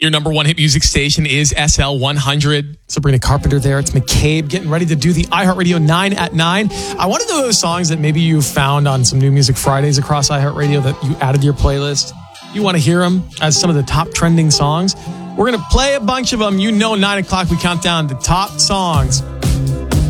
Your number one hit music station is SL 100. Sabrina Carpenter there. It's McCabe getting ready to do the iHeartRadio 9 at 9. I want to know those songs that maybe you found on some New Music Fridays across iHeartRadio that you added to your playlist. You want to hear them as some of the top trending songs. We're going to play a bunch of them. 9 o'clock, we count down the top songs